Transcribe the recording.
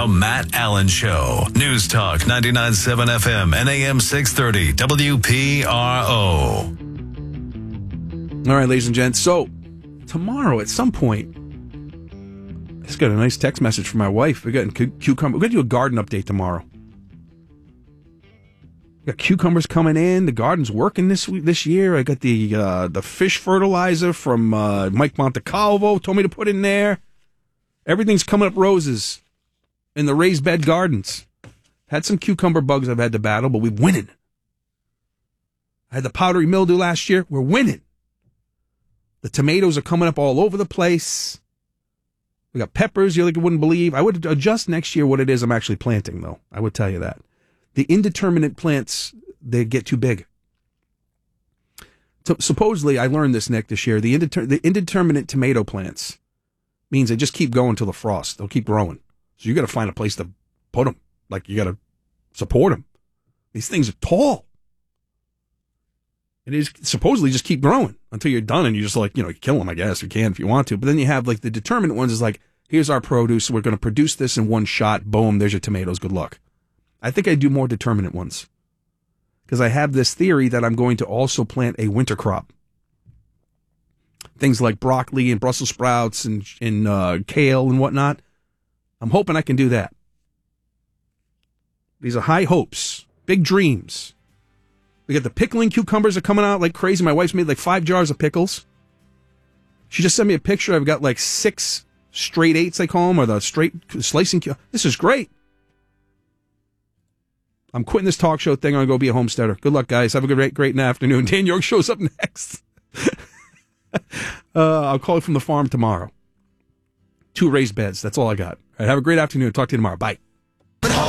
The Matt Allen Show. News Talk 99.7 FM and AM 630 WPRO. All right, ladies and gents. So, tomorrow at some point, I just got a nice text message from my wife. We're getting cucumber. We're going to do a garden update tomorrow. We got cucumbers coming in. The garden's working this year. I got the fish fertilizer from Mike Montecalvo. Told me to put in there. Everything's coming up roses in the raised bed gardens. Had some cucumber bugs I've had to battle, but we're winning. I had the powdery mildew last year. We're winning. The tomatoes are coming up all over the place. We got peppers you wouldn't believe. I would adjust next year what it is I'm actually planting, though. I would tell you that. The indeterminate plants, they get too big. So supposedly, I learned this, Nick, this year. The indeterminate tomato plants means they just keep going till the frost. They'll keep growing. So you got to find a place to put them. Like, you got to support them. These things are tall. It is supposedly just keep growing until you're done, and you just you kill them, I guess. You can if you want to. But then you have the determinate ones is here's our produce. We're going to produce this in one shot. Boom, there's your tomatoes. Good luck. I think I do more determinate ones because I have this theory that I'm going to also plant a winter crop. Things like broccoli and Brussels sprouts and kale and whatnot. I'm hoping I can do that. These are high hopes, big dreams. We got the pickling cucumbers are coming out like crazy. My wife's made 5 jars of pickles. She just sent me a picture. I've got 6 straight eights, they call them, or the straight slicing. This is great. I'm quitting this talk show thing. I'm going to go be a homesteader. Good luck, guys. Have a great afternoon. Dan York shows up next. I'll call you from the farm tomorrow. 2 raised beds. That's all I got. All right, have a great afternoon. Talk to you tomorrow. Bye.